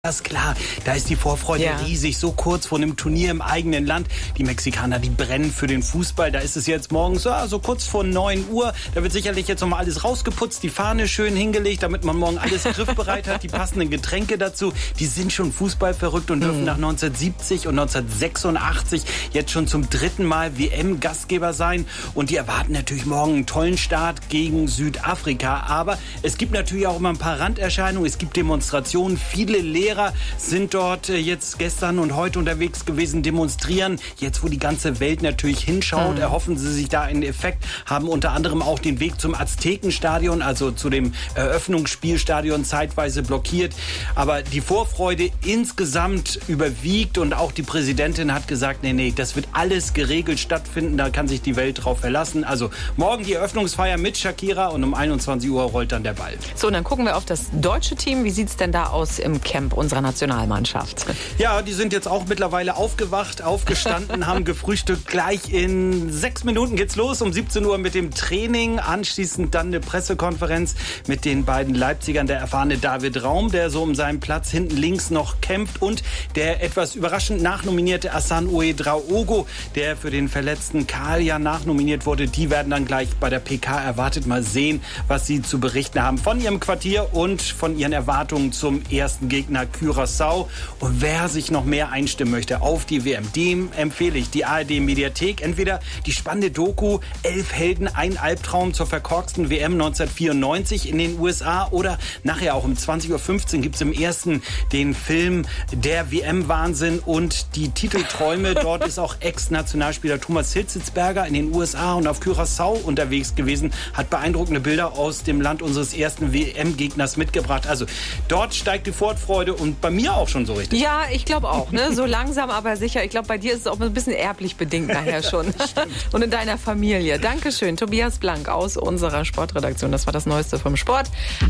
Das ist klar, da ist die Vorfreude riesig, so kurz vor einem Turnier im eigenen Land. Die Mexikaner, die brennen für den Fußball. Da ist es jetzt morgens so kurz vor 9 Uhr. Da wird sicherlich jetzt nochmal alles rausgeputzt, die Fahne schön hingelegt, damit man morgen alles griffbereit hat, die passenden Getränke dazu. Die sind schon fußballverrückt und dürfen nach 1970 und 1986 jetzt schon zum 3. Mal WM-Gastgeber sein. Und die erwarten natürlich morgen einen tollen Start gegen Südafrika. Aber es gibt natürlich auch immer ein paar Randerscheinungen. Es gibt Demonstrationen, viele Lehrer sind dort jetzt gestern und heute unterwegs gewesen, demonstrieren. Jetzt, wo die ganze Welt natürlich hinschaut, erhoffen sie sich da einen Effekt, haben unter anderem auch den Weg zum Aztekenstadion, also zu dem Eröffnungsspielstadion, zeitweise blockiert. Aber die Vorfreude insgesamt überwiegt und auch die Präsidentin hat gesagt, nee, das wird alles geregelt stattfinden, da kann sich die Welt drauf verlassen. Also morgen die Eröffnungsfeier mit Shakira und um 21 Uhr rollt dann der Ball. So, und dann gucken wir auf das deutsche Team. Wie sieht es denn da aus im Camp unserer Nationalmannschaft? Ja, die sind jetzt auch mittlerweile aufgewacht, aufgestanden, haben gefrühstückt. Gleich in 6 Minuten geht's los, um 17 Uhr mit dem Training. Anschließend dann eine Pressekonferenz mit den beiden Leipzigern. Der erfahrene David Raum, der so um seinen Platz hinten links noch kämpft. Und der etwas überraschend nachnominierte Hassan Ouedraogo, der für den verletzten Kalian nachnominiert wurde. Die werden dann gleich bei der PK erwartet. Mal sehen, was sie zu berichten haben von ihrem Quartier und von ihren Erwartungen zum ersten Gegner Curaçao. Und wer sich noch mehr einstimmen möchte auf die WM, dem empfehle ich die ARD-Mediathek. Entweder die spannende Doku 11 Helden, ein Albtraum zur verkorksten WM 1994 in den USA oder nachher auch um 20.15 Uhr gibt es im ersten den Film Der WM-Wahnsinn und die Titelträume. Dort ist auch Ex-Nationalspieler Thomas Hitzelsberger in den USA und auf Curaçao unterwegs gewesen, hat beeindruckende Bilder aus dem Land unseres ersten WM-Gegners mitgebracht. Also dort steigt die Vorfreude und bei mir auch schon so richtig. Ja, ich glaube auch. Ne? So langsam, aber sicher. Ich glaube, bei dir ist es auch ein bisschen erblich bedingt nachher schon. Und in deiner Familie. Dankeschön, Tobias Blank aus unserer Sportredaktion. Das war das Neueste vom Sport.